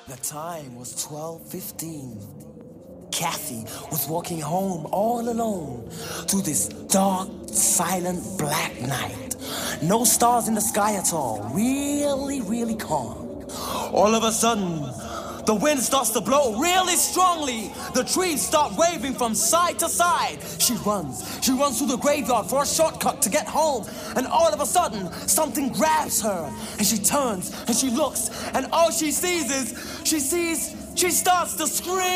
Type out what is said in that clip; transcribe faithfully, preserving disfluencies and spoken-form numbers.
The time was twelve fifteen. Kathy was walking home all alone through this dark, silent, black night. No stars in the sky at all. Really, really calm. All of a sudden, the wind starts to blow really strongly. The trees start waving from side to side. She runs. She runs through the graveyard for a shortcut to get home. And all of a sudden, something grabs her. And she turns and she looks. And all she sees is, she sees, she starts to scream.